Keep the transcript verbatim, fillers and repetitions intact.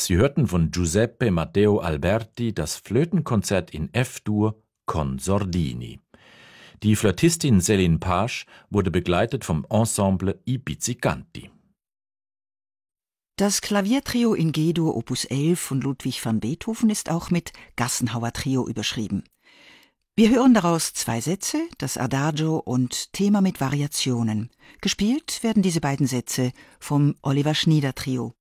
Sie hörten von Giuseppe Matteo Alberti das Flötenkonzert in F-Dur con Sordini. Die Flötistin Céline Page wurde begleitet vom Ensemble I Pizzicanti. Das Klaviertrio in G-Dur Opus elf von Ludwig van Beethoven ist auch mit Gassenhauer-Trio überschrieben. Wir hören daraus zwei Sätze, das Adagio und Thema mit Variationen. Gespielt werden diese beiden Sätze vom Oliver Schnieder Trio.